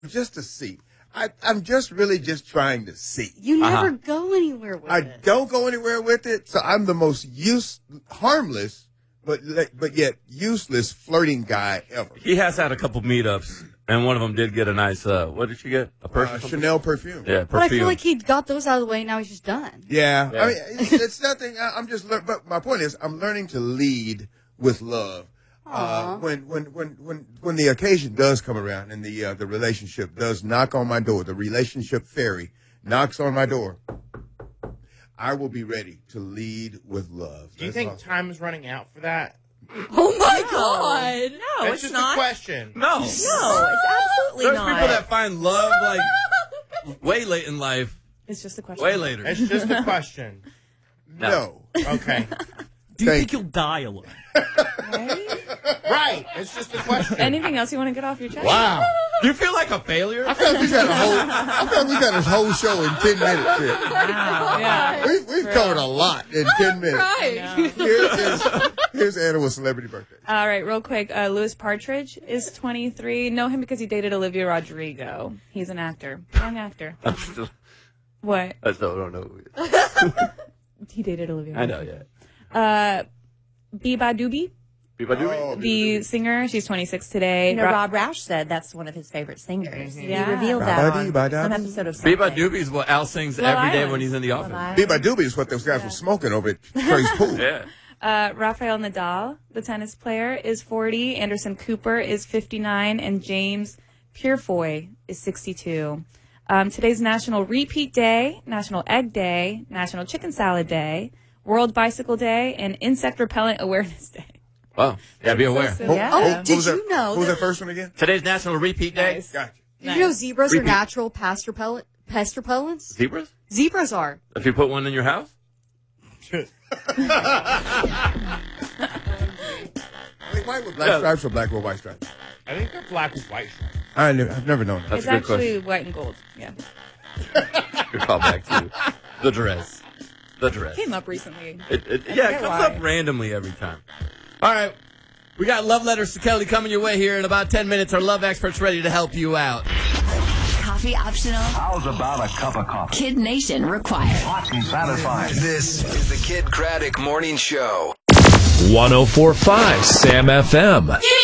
just to see. I'm just really just trying to see. You never go anywhere with it. I don't go anywhere with it, so I'm the most harmless, but yet useless flirting guy ever. He has had a couple meetups, and one of them did get a nice, what did she get? A perfume? Chanel perfume. Yeah, perfume. But I feel like he got those out of the way, and now he's just done. Yeah. I mean, it's nothing. I'm just, but my point is, I'm learning to lead with love. When the occasion does come around and the relationship does knock on my door, the relationship fairy knocks on my door, I will be ready to lead with love. Do you think time is running out for that? Oh my God! No, That's it's just not. a question. No. No, it's absolutely There's not. people that find love, like, way late in life. It's just a question. Way later. It's just a question. No. Okay. Do you think you'll die alone? Right. It's just a question. Anything else you want to get off your chest? Wow. Do you feel like a failure? I feel like we got a whole show in 10 minutes here. Wow. Yeah. We've covered a lot in 10 minutes. Right. Here's Anna with celebrity birthday. All right, real quick. Louis Partridge is 23. Know him because he dated Olivia Rodrigo. He's an actor. Young actor. What? I still don't know who he is. He dated Olivia I Rodrigo. know, yeah. Biba Doobie, the singer. She's 26 today. You know, Rob Roush said that's one of his favorite singers. Yeah. He revealed that on some episode of something. Biba Doobie is what Al sings every day when he's in the office. Biba Doobie is what those guys were smoking over at Trey's pool. Yeah. Rafael Nadal, the tennis player, is 40. Anderson Cooper is 59. And James Purefoy is 62. Today's National Repeat Day, National Egg Day, National Chicken Salad Day, World Bicycle Day, and Insect Repellent Awareness Day. Wow. Yeah, be aware. Did you know? What was that first one again? Today's National Repeat Day. Nice. Gotcha. Did you know zebras are natural pest repellents? Zebras? Zebras are. If you put one in your house? White with black stripes or black with white stripes? I think they're black with white stripes. I've never known that. That's It's a good actually question. white and gold. Yeah. Good call back to the dress. The dress. Came up recently. It comes up randomly every time. All right. We got love letters to Kelly coming your way here in about 10 minutes. Our love expert's ready to help you out. Coffee optional. How's about a cup of coffee? Kid Nation required. Hot and satisfying. This is the Kid Craddock Morning Show. 104.5 Sam FM.